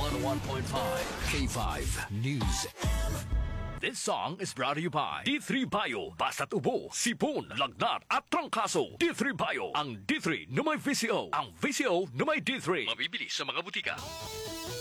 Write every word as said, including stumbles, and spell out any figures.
one oh one point five K five News. This song is brought to you by D three Bio. Basta't ubo, sipon, lagnat at trangkaso. D three Bio. Ang D three na may V C O. Ang V C O na may D three. Mabibili sa mga butika.